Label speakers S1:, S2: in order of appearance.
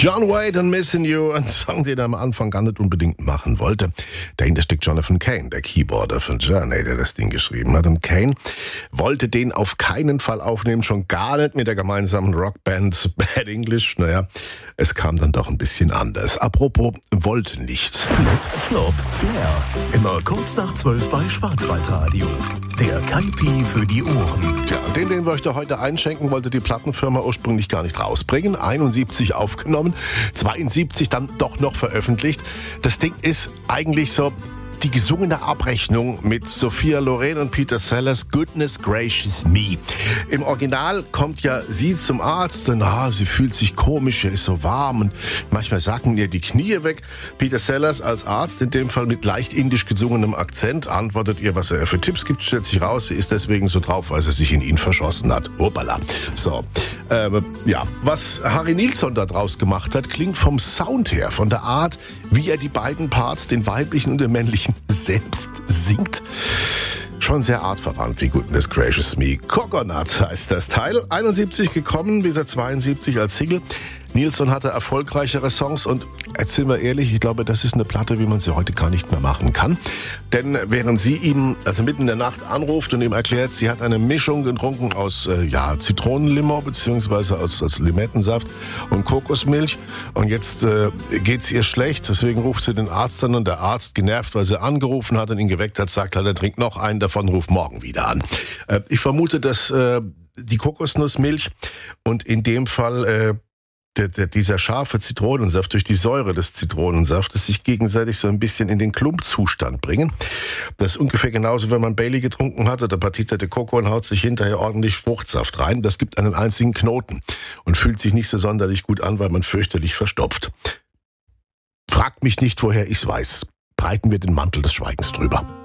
S1: John Wade und Missing You, ein Song, den er am Anfang gar nicht unbedingt machen wollte. Dahinter steckt Jonathan Cain, der Keyboarder von Journey, der das Ding geschrieben hat. Und Cain wollte den auf keinen Fall aufnehmen, schon gar nicht mit der gemeinsamen Rockband Bad English. Naja, es kam dann doch ein bisschen anders. Apropos, wollte nicht.
S2: Flop, Flair. Immer kurz nach 12 bei Schwarzwaldradio. Der Kaipi für die Ohren.
S1: Tja, den wir euch da heute einschenken, wollte die Plattenfirma ursprünglich gar nicht rausbringen. 71 aufgenommen, 72 dann doch noch veröffentlicht. Das Ding ist eigentlich so die gesungene Abrechnung mit Sophia Loren und Peter Sellers, Goodness Gracious Me. Im Original kommt ja sie zum Arzt und sie fühlt sich komisch, ist so warm und manchmal sacken ihr die Knie weg. Peter Sellers als Arzt, in dem Fall mit leicht indisch gesungenem Akzent, antwortet ihr, was er für Tipps gibt, stellt sich raus, sie ist deswegen so drauf, weil sie sich in ihn verschossen hat. Hoppala. So, was Harry Nilsson da draus gemacht hat, klingt vom Sound her, von der Art, wie er die beiden Parts, den weiblichen und den männlichen, selbst singt. Schon sehr artverwandt wie Goodness Gracious Me. Coconut heißt das Teil. 71 gekommen, bis 72 als Single. Nilsson hatte erfolgreichere Songs und jetzt sind wir ehrlich, ich glaube, das ist eine Platte, wie man sie heute gar nicht mehr machen kann. Denn während sie ihm mitten in der Nacht anruft und ihm erklärt, sie hat eine Mischung getrunken aus Zitronenlimo beziehungsweise aus Limettensaft und Kokosmilch und jetzt geht's ihr schlecht, deswegen ruft sie den Arzt an und der Arzt, genervt, weil sie angerufen hat und ihn geweckt hat, sagt halt, er trinkt noch einen davon, ruft morgen wieder an. Ich vermute, dass die Kokosnussmilch und in dem Fall dieser scharfe Zitronensaft durch die Säure des Zitronensaftes sich gegenseitig so ein bisschen in den Klumpzustand bringen. Das ist ungefähr genauso, wenn man Bailey getrunken hat oder Partita de Coco und haut sich hinterher ordentlich Fruchtsaft rein. Das gibt einen einzigen Knoten und fühlt sich nicht so sonderlich gut an, weil man fürchterlich verstopft. Fragt mich nicht, woher ich's weiß. Breiten wir den Mantel des Schweigens drüber.